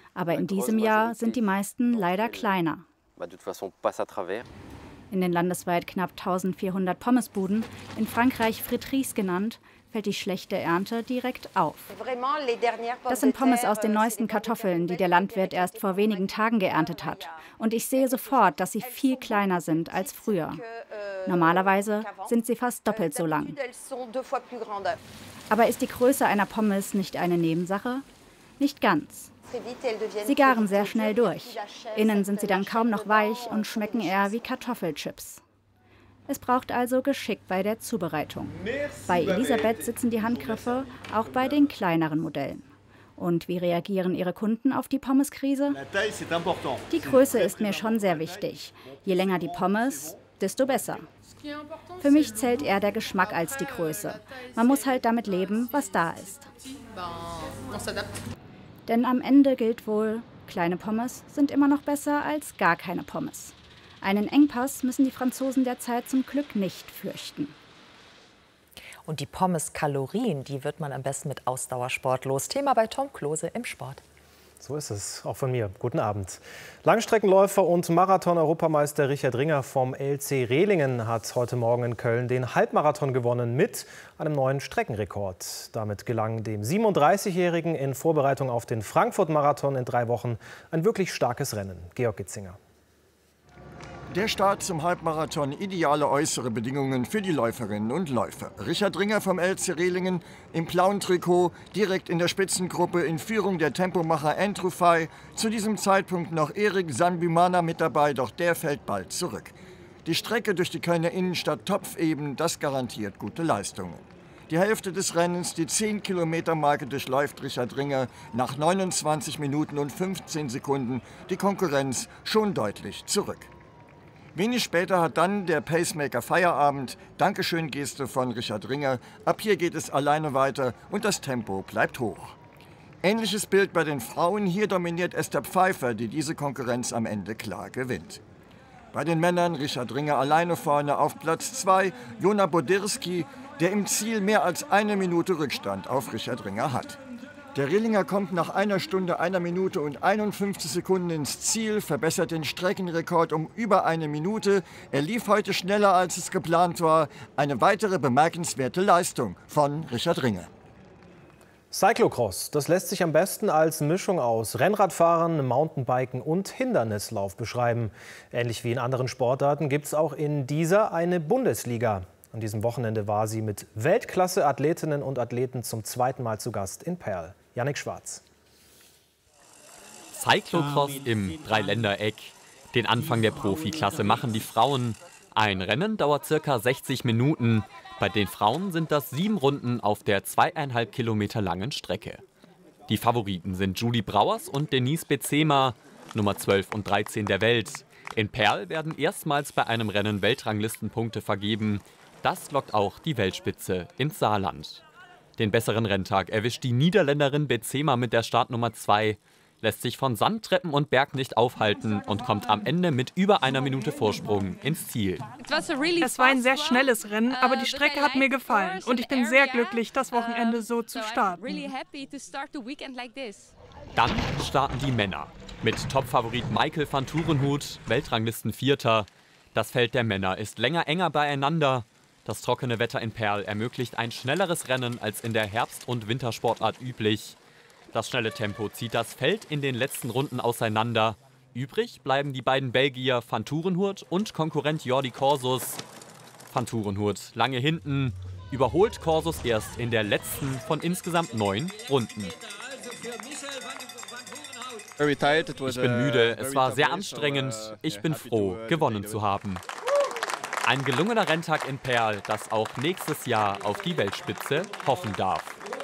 Aber in diesem Jahr sind die meisten leider kleiner. In den landesweit knapp 1400 Pommesbuden, in Frankreich Frites genannt, fällt die schlechte Ernte direkt auf. Das sind Pommes aus den neuesten Kartoffeln, die der Landwirt erst vor wenigen Tagen geerntet hat. Und ich sehe sofort, dass sie viel kleiner sind als früher. Normalerweise sind sie fast doppelt so lang. Aber ist die Größe einer Pommes nicht eine Nebensache? Nicht ganz. Sie garen sehr schnell durch. Innen sind sie dann kaum noch weich und schmecken eher wie Kartoffelchips. Es braucht also Geschick bei der Zubereitung. Bei Elisabeth sitzen die Handgriffe auch bei den kleineren Modellen. Und wie reagieren Ihre Kunden auf die Pommeskrise? Die Größe ist mir schon sehr wichtig. Je länger die Pommes, desto besser. Für mich zählt eher der Geschmack als die Größe. Man muss halt damit leben, was da ist. Denn am Ende gilt wohl, kleine Pommes sind immer noch besser als gar keine Pommes. Einen Engpass müssen die Franzosen derzeit zum Glück nicht fürchten. Und die Pommes-Kalorien, die wird man am besten mit Ausdauersport los. Thema bei Tom Klose im Sport. So ist es, auch von mir. Guten Abend. Langstreckenläufer und Marathon-Europameister Richard Ringer vom LC Rehlingen hat heute Morgen in Köln den Halbmarathon gewonnen mit einem neuen Streckenrekord. Damit gelang dem 37-Jährigen in Vorbereitung auf den Frankfurt-Marathon in 3 Wochen ein wirklich starkes Rennen. Georg Gitzinger. Der Start zum Halbmarathon, ideale äußere Bedingungen für die Läuferinnen und Läufer. Richard Ringer vom LC Rehlingen im blauen Trikot, direkt in der Spitzengruppe in Führung der Tempomacher Andrew Fay. Zu diesem Zeitpunkt noch Erik Sanbumana mit dabei, doch der fällt bald zurück. Die Strecke durch die Kölner Innenstadt topfeben, das garantiert gute Leistungen. Die Hälfte des Rennens, die 10-Kilometer-Marke, durchläuft Richard Ringer nach 29 Minuten und 15 Sekunden. Die Konkurrenz schon deutlich zurück. Wenig später hat dann der Pacemaker Feierabend. Dankeschön-Geste von Richard Ringer. Ab hier geht es alleine weiter und das Tempo bleibt hoch. Ähnliches Bild bei den Frauen. Hier dominiert Esther Pfeiffer, die diese Konkurrenz am Ende klar gewinnt. Bei den Männern Richard Ringer alleine vorne auf Platz 2. Jona Bodirski, der im Ziel mehr als 1 Minute Rückstand auf Richard Ringer hat. Der Rehlinger kommt nach 1 Stunde, 1 Minute und 51 Sekunden ins Ziel, verbessert den Streckenrekord um über 1 Minute. Er lief heute schneller, als es geplant war. Eine weitere bemerkenswerte Leistung von Richard Ringer. Cyclocross, das lässt sich am besten als Mischung aus Rennradfahren, Mountainbiken und Hindernislauf beschreiben. Ähnlich wie in anderen Sportarten gibt es auch in dieser eine Bundesliga. An diesem Wochenende war sie mit Weltklasse-Athletinnen und Athleten zum 2. Mal zu Gast in Perl. Jannik Schwarz. Cyclocross im Dreiländereck. Den Anfang der Profiklasse machen die Frauen. Ein Rennen dauert ca. 60 Minuten. Bei den Frauen sind das 7 Runden auf der 2,5 Kilometer langen Strecke. Die Favoriten sind Julie Brauers und Denise Benzema, Nummer 12 und 13 der Welt. In Perl werden erstmals bei einem Rennen Weltranglistenpunkte vergeben. Das lockt auch die Weltspitze ins Saarland. Den besseren Renntag erwischt die Niederländerin Benzema mit der Startnummer 2, lässt sich von Sandtreppen und Berg nicht aufhalten und kommt am Ende mit über 1 Minute Vorsprung ins Ziel. Es war ein sehr schnelles Rennen, aber die Strecke hat mir gefallen und ich bin sehr glücklich, das Wochenende so zu starten. Dann starten die Männer. Mit Topfavorit Michael van Toerenhout, Weltranglisten Vierter. Das Feld der Männer ist enger beieinander. Das trockene Wetter in Perl ermöglicht ein schnelleres Rennen als in der Herbst- und Wintersportart üblich. Das schnelle Tempo zieht das Feld in den letzten Runden auseinander. Übrig bleiben die beiden Belgier Van Toerenhout und Konkurrent Jordi Corsus. Van Toerenhout lange hinten, überholt Corsus erst in der letzten von insgesamt 9 Runden. Ich bin müde, es war sehr anstrengend. Ich bin froh, gewonnen zu haben. Ein gelungener Renntag in Perl, das auch nächstes Jahr auf die Weltspitze hoffen darf.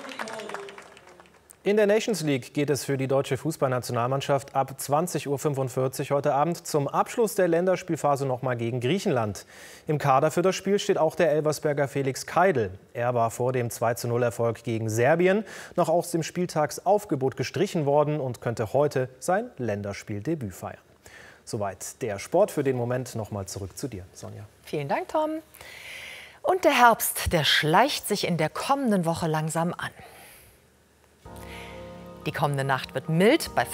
In der Nations League geht es für die deutsche Fußballnationalmannschaft ab 20:45 Uhr heute Abend zum Abschluss der Länderspielphase nochmal gegen Griechenland. Im Kader für das Spiel steht auch der Elversberger Felix Keidl. Er war vor dem 2:0-Erfolg gegen Serbien noch aus dem Spieltagsaufgebot gestrichen worden und könnte heute sein Länderspieldebüt feiern. Soweit der Sport. Für den Moment nochmal zurück zu dir, Sonja. Vielen Dank, Tom. Und der Herbst, der schleicht sich in der kommenden Woche langsam an. Die kommende Nacht wird mild bei